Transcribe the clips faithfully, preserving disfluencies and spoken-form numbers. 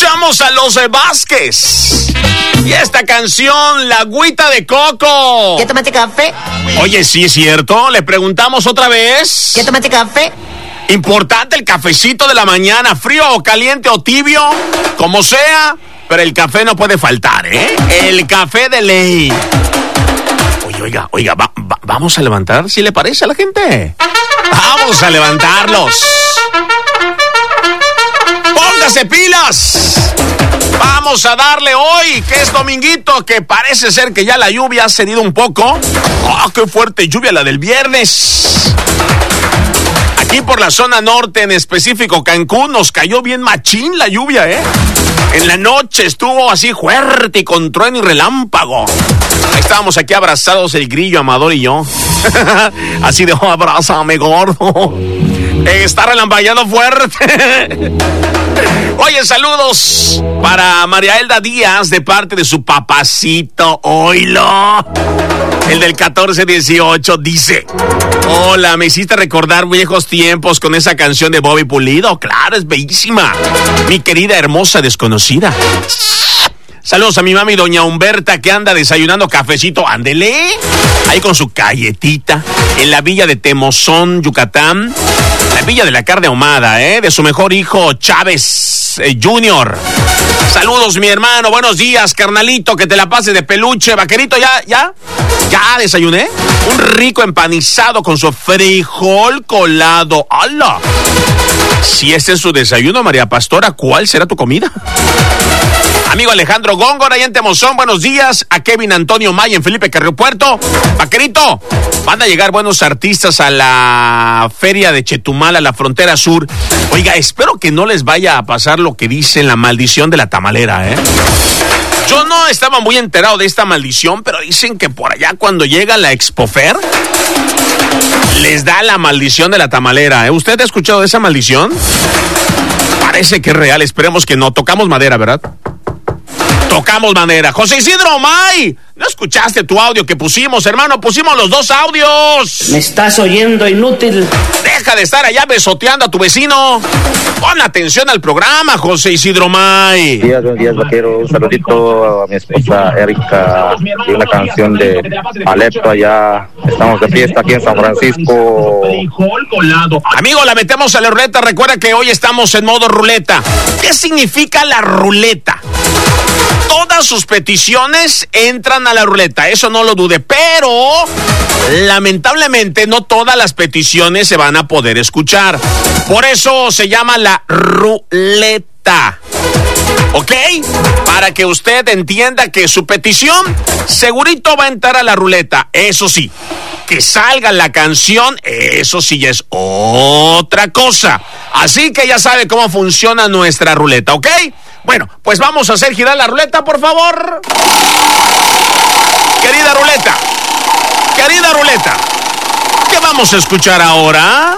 Escuchamos a los Vázquez. Y esta canción, La Agüita de Coco. ¿Ya tomaste café? Oye, sí es cierto. Le preguntamos otra vez. ¿Ya tomaste café? Importante el cafecito de la mañana, frío o caliente o tibio, como sea, pero el café no puede faltar, ¿eh? El café de ley. Oye, oiga, oiga, va, va, vamos a levantar, ¿si le parece a la gente? Vamos a levantarlos. ¡Póngase pilas! Vamos a darle hoy, que es dominguito, que parece ser que ya la lluvia ha cedido un poco. ¡Oh, qué fuerte lluvia la del viernes! Aquí por la zona norte, en específico Cancún, nos cayó bien machín la lluvia, ¿eh? En la noche estuvo así fuerte y con trueno y relámpago. Ahí estábamos aquí abrazados el Grillo, Amador y yo. Así de, oh, abrázame, gordo. Eh, está relampagueando fuerte. Oye, saludos para María Elda Díaz de parte de su papacito. Oilo. El del catorce dieciocho dice: hola, me hiciste recordar viejos tiempos con esa canción de Bobby Pulido. Claro, es bellísima. Mi querida hermosa desconocida. Saludos a mi mami doña Humberta, que anda desayunando cafecito. Ándele. Ahí con su galletita. En la villa de Temozón, Yucatán. La villa de la carne ahumada, ¿eh? De su mejor hijo, Chávez eh, Junior. Saludos, mi hermano. Buenos días, carnalito. Que te la pases de peluche. Vaquerito, ¿ya? ¿Ya? ¿Ya desayuné? Un rico empanizado con su frijol colado. ¡Hala! Si este es su desayuno, María Pastora, ¿cuál será tu comida? Amigo Alejandro Góngora, allá en Temozón, buenos días. A Kevin Antonio May en Felipe Carrillo Puerto. Vaquerito, van a llegar buenos artistas a la feria de Chetumal, a la frontera sur. Oiga, espero que no les vaya a pasar lo que dicen la maldición de la tamalera, ¿eh? Yo no estaba muy enterado de esta maldición, pero dicen que por allá cuando llega la Expofer, les da la maldición de la tamalera, ¿eh? ¿Usted ha escuchado de esa maldición? Parece que es real, esperemos que no. Tocamos madera, ¿verdad? Tocamos madera. José Isidro May, ¿no escuchaste tu audio que pusimos, hermano? Pusimos los dos audios. ¿Me estás oyendo, inútil? Deja de estar allá besoteando a tu vecino. Pon atención al programa, José Isidro May. Buenos días, buenos días, vaquero. Un saludito a mi esposa Erika y una canción de Alepo. Allá estamos de fiesta aquí en San Francisco. Amigo, la metemos a la ruleta. Recuerda que hoy estamos en modo ruleta. ¿Qué significa la ruleta? Todas sus peticiones entran a la ruleta, eso no lo dude, pero lamentablemente no todas las peticiones se van a poder escuchar. Por eso se llama la ruleta. ¿Ok? Para que usted entienda que su petición segurito va a entrar a la ruleta. Eso sí, que salga la canción, eso sí ya es otra cosa. Así que ya sabe cómo funciona nuestra ruleta, ¿ok? Bueno, pues vamos a hacer girar la ruleta, por favor. Querida ruleta, querida ruleta, ¿qué vamos a escuchar ahora?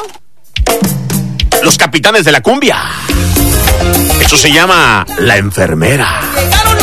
Los Capitanes de la Cumbia. Eso se llama La Enfermera.